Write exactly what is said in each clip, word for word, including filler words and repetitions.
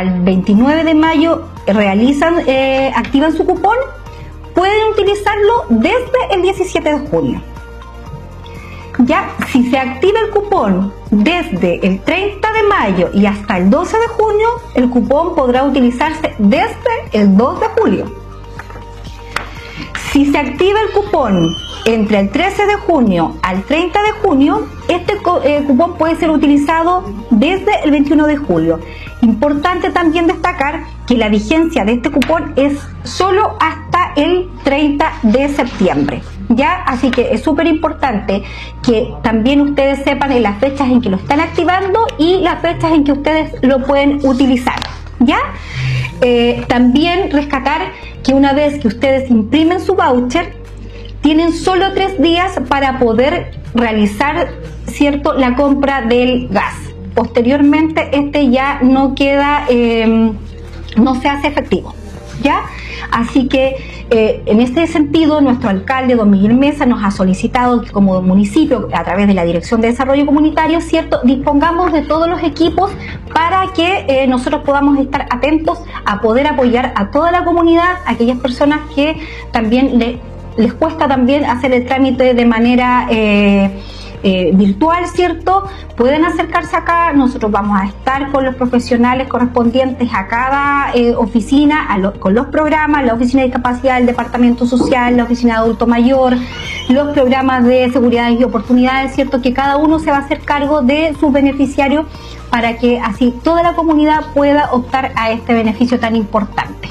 al veintinueve de mayo realizan, eh, activan su cupón, pueden utilizarlo desde el diecisiete de junio. Ya, si se activa el cupón desde el treinta de mayo y hasta el doce de junio, el cupón podrá utilizarse desde el dos de julio. Si se activa el cupón entre el trece de junio al treinta de junio, este eh, cupón puede ser utilizado desde el veintiuno de julio. Importante también destacar que la vigencia de este cupón es solo hasta el treinta de septiembre. ¿Ya? Así que es súper importante que también ustedes sepan en las fechas en que lo están activando y las fechas en que ustedes lo pueden utilizar. ¿Ya? Eh, también rescatar que una vez que ustedes imprimen su voucher, tienen solo tres días para poder realizar, ¿cierto?, la compra del gas. Posteriormente este ya no queda, eh, no se hace efectivo. ¿Ya? Así que eh, en este sentido nuestro alcalde, don Miguel Mesa, nos ha solicitado que como municipio, a través de la Dirección de Desarrollo Comunitario, cierto, dispongamos de todos los equipos para que eh, nosotros podamos estar atentos a poder apoyar a toda la comunidad, a aquellas personas que también le, les cuesta también hacer el trámite de manera eh, Eh, virtual, ¿cierto? Pueden acercarse acá, nosotros vamos a estar con los profesionales correspondientes a cada eh, oficina, a lo, con los programas, la oficina de discapacidad, el departamento social, la oficina de adulto mayor, los programas de seguridad y oportunidades, ¿cierto? Que cada uno se va a hacer cargo de sus beneficiarios para que así toda la comunidad pueda optar a este beneficio tan importante.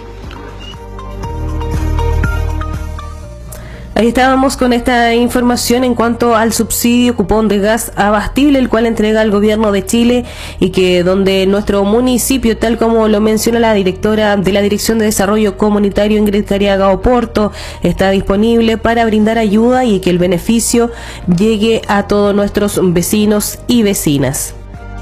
Ahí estábamos con esta información en cuanto al subsidio cupón de gas abastible, el cual entrega el gobierno de Chile y que donde nuestro municipio, tal como lo menciona la directora de la Dirección de Desarrollo Comunitario, Ingrid Cariaga Oporto, está disponible para brindar ayuda y que el beneficio llegue a todos nuestros vecinos y vecinas.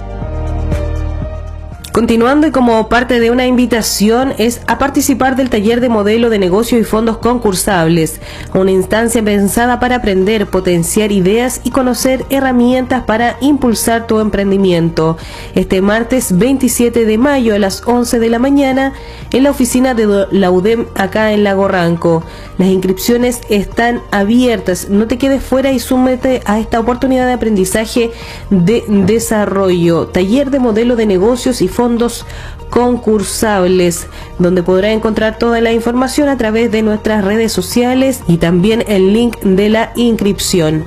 Continuando, y como parte de una invitación es a participar del taller de modelo de negocio y fondos concursables, una instancia pensada para aprender, potenciar ideas y conocer herramientas para impulsar tu emprendimiento. Este martes veintisiete de mayo a las once de la mañana en la oficina de la U D E M acá en Lago Ranco. Las inscripciones están abiertas, no te quedes fuera y súmete a esta oportunidad de aprendizaje de desarrollo. Taller de modelo de negocios y fondos fondos concursables, donde podrá encontrar toda la información a través de nuestras redes sociales y también el link de la inscripción.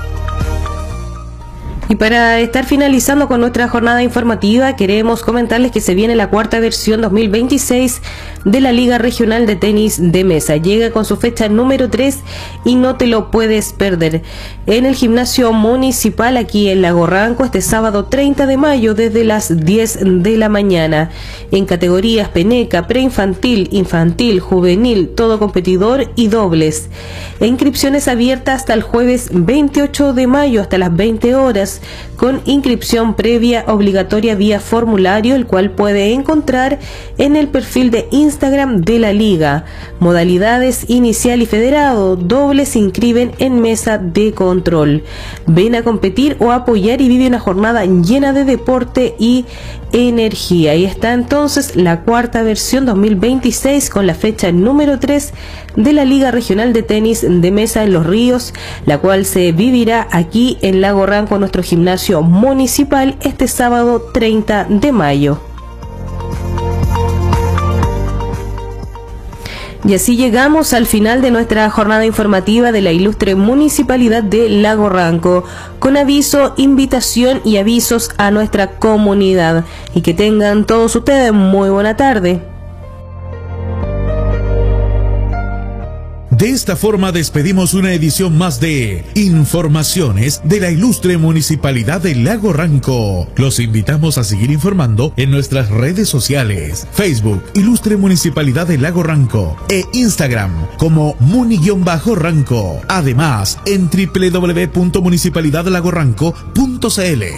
Y para estar finalizando con nuestra jornada informativa, queremos comentarles que se viene la cuarta versión dos mil veintiséis de la Liga Regional de Tenis de Mesa. Llega con su fecha número tres y no te lo puedes perder. En el gimnasio municipal aquí en Lago Ranco este sábado treinta de mayo desde las diez de la mañana. En categorías peneca, preinfantil, infantil, juvenil, todo competidor y dobles. E inscripciones abiertas hasta el jueves veintiocho de mayo hasta las veinte horas. Con inscripción previa obligatoria vía formulario, el cual puede encontrar en el perfil de Instagram de la Liga. Modalidades inicial y federado, dobles se inscriben en mesa de control. Ven a competir o a apoyar y vive una jornada llena de deporte y energía. Ahí está entonces la cuarta versión dos mil veintiséis con la fecha número tres de la Liga Regional de Tenis de Mesa en Los Ríos, la cual se vivirá aquí en Lago Ranco, nuestro gimnasio municipal, este sábado treinta de mayo. Y así llegamos al final de nuestra jornada informativa de la ilustre Municipalidad de Lago Ranco, con aviso, invitación y avisos a nuestra comunidad. Y que tengan todos ustedes muy buena tarde. De esta forma despedimos una edición más de Informaciones de la ilustre Municipalidad de Lago Ranco. Los invitamos a seguir informando en nuestras redes sociales, Facebook, Ilustre Municipalidad de Lago Ranco, e Instagram como Muni-Ranco. Además, en doble u doble u doble u punto municipalidad lago ranco punto c l.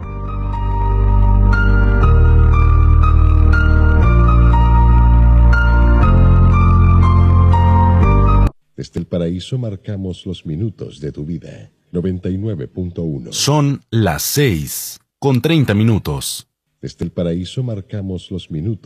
Desde el paraíso marcamos los minutos de tu vida. noventa y nueve punto uno. Son las seis con treinta minutos. Desde el paraíso marcamos los minutos.